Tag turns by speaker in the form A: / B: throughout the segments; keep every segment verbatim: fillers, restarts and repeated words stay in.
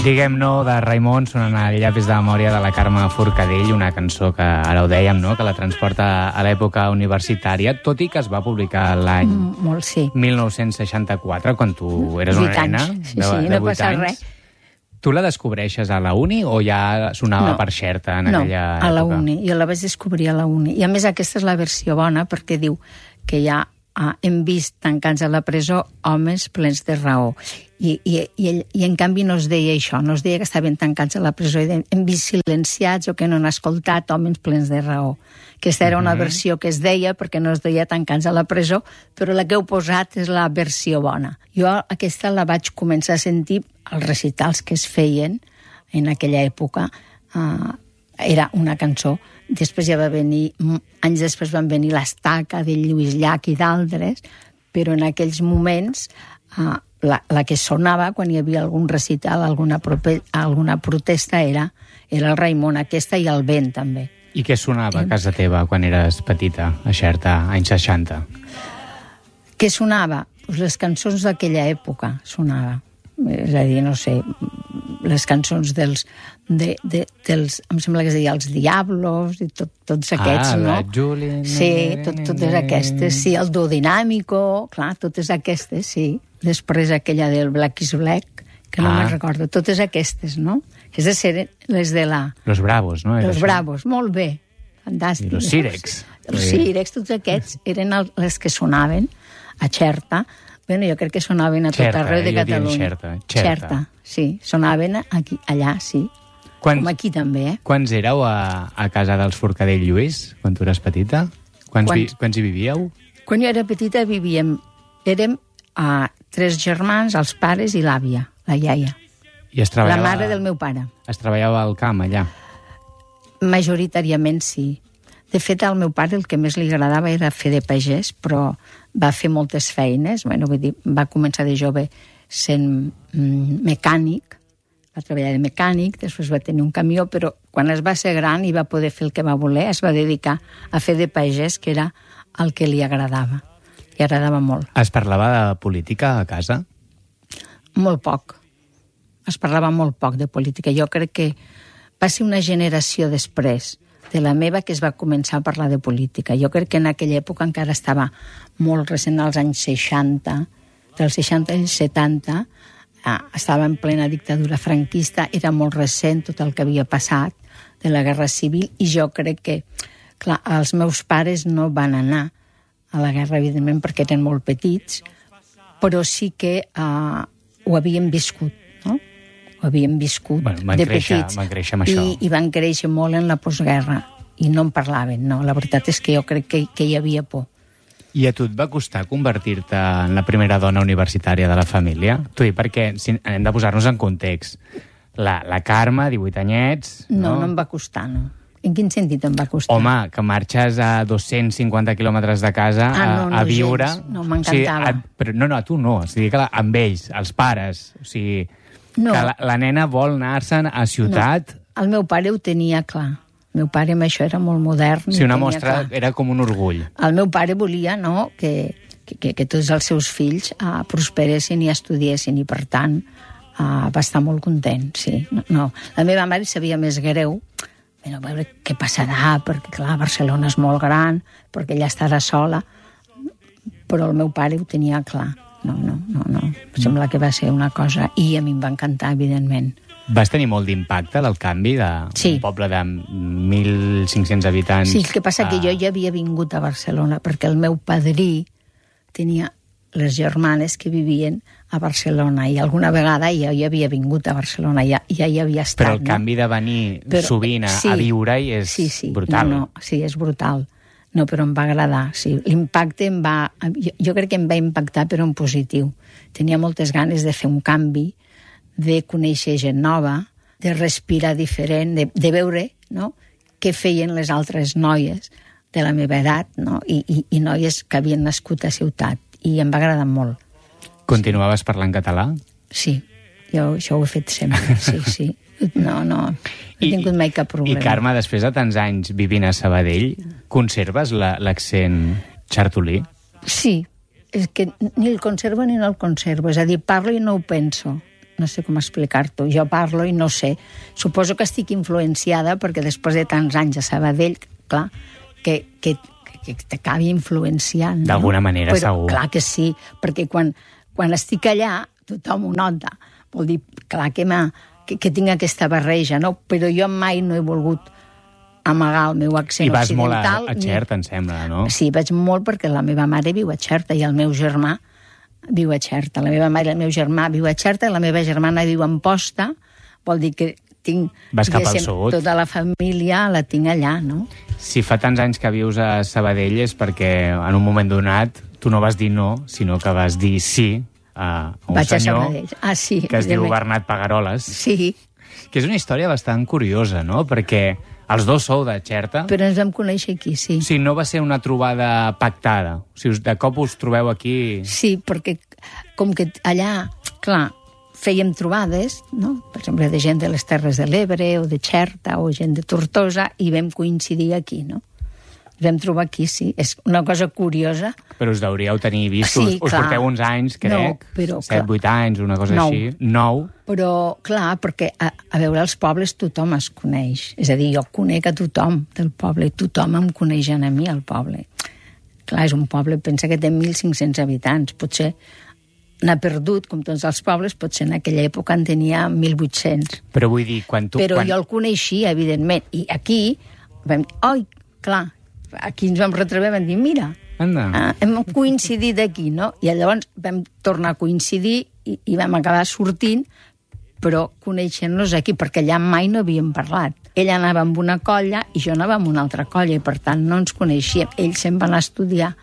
A: Diguem-no, de Raimon, sonant el llapis de memòria de la Carme Forcadell, una cançó que ara ho dèiem, no?, que la transporta a l'època universitària, tot i que es va publicar l'any
B: Mm, molt, sí.
A: mil nou-cents seixanta-quatre, quan tu eres una
B: Vuit
A: nena
B: anys. Sí,
A: de,
B: sí,
A: de
B: no
A: vuit
B: passa
A: anys.
B: res.
A: Tu la descobreixes a la uni o ja sonava
B: No.
A: per Xerta en aquella època?
B: No, a la uni. Jo la vaig descobrir a la uni. I a més aquesta és la versió bona perquè diu que ja ah, hem vist tancats a la presó homes plens de raó. I, i, i, ell, I en canvi no es deia això, no es deia que estaven tancats a la presó, i deien, hem vist silenciats o que no han escoltat homes plens de raó. Aquesta era una
A: Mhm.
B: versió que es deia perquè no es deia tancats a la presó, però la que heu posat és la versió bona. Jo aquesta la vaig començar a sentir als recitals que es feien en aquella època. Uh, era una cançó. Després ja va venir, anys després van venir l'Estaca de Lluís Llach i d'altres, però en aquells moments uh, la, la que sonava quan hi havia algun recital, alguna, prope, alguna protesta, era, era el Raimon, aquesta i el vent també.
A: I què sonava a casa teva quan eres petita, a Xerta, anys seixanta?
B: Què sonava? Pues les cançons d'aquella època sonava. És a dir, no sé, les cançons dels, de, de, dels em sembla que es deia els Diablos i tot, tots aquests,
A: ah,
B: no?
A: la Julie...
B: Sí, tot, totes aquestes, sí, el Duo Dinàmico, clar, totes aquestes, sí. Després aquella del Black is Black, que no
A: Ah.
B: me'n recordo, totes aquestes, no? És de ser les de la...
A: Los Bravos, no? Era
B: Los
A: això?
B: Bravos, molt bé, fantàstic.
A: I los Sirex.
B: Els Sirex, tots aquests, eren el, les que sonaven a Xerta. Bueno, jo crec que sonaven a tot
A: Xerta,
B: arreu de
A: eh? Jo diem
B: Catalunya.
A: Xerta, Xerta.
B: Xerta, sí. Sonaven aquí, allà, sí.
A: Quants,
B: Com aquí també, eh?
A: quants éreu a, a casa dels Forcadell Lluís, quan tu eres petita? Quants,
B: Quants?
A: vi, quants hi vivíeu?
B: Quan jo era petita vivíem... Érem uh, tres germans, els pares i l'àvia, la iaia.
A: I es
B: La
A: treballava,
B: mare del meu pare.
A: Es treballava al camp, allà.
B: Majoritàriament sí. De fet, al meu pare el que més li agradava era fer de pagès, però va fer moltes feines. Bueno, vull dir, va començar de jove sent mm, mecànic, va treballar de mecànic, després va tenir un camió, però quan es va ser gran i va poder fer el que va voler, es va dedicar a fer de pagès, que era el que li agradava. Li agradava molt.
A: Es parlava de política a casa?
B: Molt poc. Es parlava molt poc de política. Jo crec que va ser una generació després de la meva que es va començar a parlar de política. Jo crec que en aquella època encara estava molt recent, als anys seixanta, dels seixanta als setanta, eh, estava en plena dictadura franquista, era molt recent tot el que havia passat de la Guerra Civil, i jo crec que, clar, els meus pares no van anar a la guerra, evidentment, perquè eren molt petits, però sí que eh, ho havien viscut, no? Ho havien viscut
A: Bueno, van
B: de
A: créixer-
B: petits.
A: van créixer amb això.
B: I, I van créixer molt en la postguerra. I no en parlaven, no. La veritat és que jo crec que, que hi havia por.
A: I a tu et va costar convertir-te en la primera dona universitària de la família? Tu, i perquè si, hem de posar-nos en context. La, la Carme, divuit anyets...
B: No, no em va costar, no. En quin sentit em va costar?
A: Home, que marxes a dos-cents cinquanta quilòmetres de casa
B: Ah, no,
A: a,
B: no
A: a viure...
B: gens. No, m'encantava.
A: O sigui, a, però, no, no, a tu no. O sigui, que la, amb ells, els pares... O sigui,
B: No.
A: que la, la nena vol anar-se'n a ciutat...
B: No. El meu pare ho tenia clar. El meu pare amb això era molt modern.
A: O sigui,
B: i
A: una
B: tenia
A: mostra
B: clar.
A: era com un orgull.
B: El meu pare volia, no?, que, que, que tots els seus fills uh, prosperessin i estudiessin, i per tant uh, va estar molt content, sí. No, no. La meva mare sabia més greu, bueno, a veure què passarà, perquè clar, Barcelona és molt gran, perquè ella estarà sola, però el meu pare ho tenia clar. No, no, no, no. Em sembla que va ser una cosa... I a mi em va encantar, evidentment.
A: Vas tenir molt d'impacte del canvi de
B: Sí.
A: un poble de mil cinc-cents habitants...
B: Sí, el que passa
A: a...
B: que jo ja havia vingut a Barcelona perquè el meu padrí tenia les germanes que vivien a Barcelona i alguna vegada ja hi havia vingut a Barcelona, ja, ja hi havia estat.
A: Però el
B: no?
A: canvi de venir
B: Però,
A: sovint a,
B: sí,
A: a viure-hi és
B: sí, sí,
A: brutal.
B: No, no, sí, és brutal. No, però em va agradar, sí. L'impacte em va... Jo, jo crec que em va impactar, però en positiu. Tenia moltes ganes de fer un canvi, de conèixer gent nova, de respirar diferent, de, de veure, no?, què feien les altres noies de la meva edat, no?, I, i, i noies que havien nascut a ciutat. I em va agradar molt.
A: Continuaves parlant català?
B: Sí, jo això ho he fet sempre, sí, sí. No, no, no he tingut mai cap problema.
A: I, Carme, després de tants anys vivint a Sabadell, conserves la- l'accent xartolí?
B: Sí, és que ni el conservo ni no el conservo. És a dir, parlo i no ho penso. no sé com explicar-t'ho. Jo parlo i no sé. Suposo que estic influenciada perquè després de tants anys a Sabadell, clar, que, que, que t'acabi influenciant. No?
A: D'alguna manera,
B: però,
A: segur.
B: Clar que sí, perquè quan, quan estic allà tothom ho nota. Vol dir, clar que, que, que tinc aquesta barreja, no? Però jo mai no he volgut amagar el meu accent occidental.
A: I vas molt a, a Xerta, em sembla, no?
B: Sí, vaig molt perquè la meva mare viu a Xerta i el meu germà viu a Xerta. La meva mare i el meu germà viu a Xerta i la meva germana viu a Amposta. Vol dir que tinc...
A: Vas cap al sud.
B: Tota la família la tinc allà, no?
A: Si fa tants anys que vius a Sabadell és perquè en un moment donat tu no vas dir no, sinó que vas dir sí a un
B: Vaig
A: senyor
B: ah, sí,
A: que es diu Bernat Pagaroles.
B: Sí.
A: Que és una història bastant curiosa, no? Perquè els dos sou de Xerta.
B: Però ens vam conèixer aquí, sí.
A: Sí, no va ser una trobada pactada. O sigui, de cop us trobeu aquí...
B: Sí, perquè com que allà, clar, fèiem trobades, no? Per exemple, de gent de les Terres de l'Ebre o de Xerta o gent de Tortosa i vam coincidir aquí, no? Ens vam trobar aquí, sí. És una cosa curiosa.
A: Però us deuríeu tenir vistos.
B: Sí,
A: us
B: clar.
A: Porteu uns anys, crec.
B: No, però,
A: set, vuit anys, una cosa
B: Nou.
A: així. Nou.
B: Però, clar, perquè a, a veure, els pobles tothom es coneix. És a dir, jo conec a tothom del poble, tothom em coneix a mi, al poble. Clar, és un poble, pensa que té mil cinc-cents habitants. Potser n'ha perdut, com tots els pobles, potser en aquella època en tenia mil vuit-cents.
A: Però vull dir, quan tu...
B: Però
A: quan...
B: jo el coneixia, evidentment. I aquí, vam dir, oi, clar, aquí ens vam retrobar i vam dir, mira, ah, hem coincidit aquí, no? I llavors vam tornar a coincidir i, i vam acabar sortint, però coneixent-nos aquí, perquè allà mai no havíem parlat. Ell anava amb una colla i jo anava amb una altra colla, i per tant no ens coneixíem. Ell se'n va anar a estudiar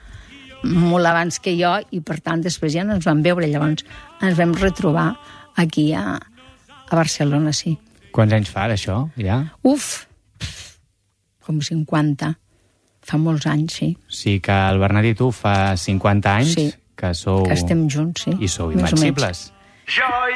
B: molt abans que jo, i per tant després ja no ens vam veure. Llavors ens vam retrobar aquí a, a Barcelona, sí.
A: Quants anys fa d'això, ja?
B: Uf, com cinquanta. Fa molts anys, sí.
A: Sí, que el Bernat i tu fa cinquanta anys
B: sí.
A: que sou...
B: Que estem junts, sí.
A: I sou invencibles.
C: Joy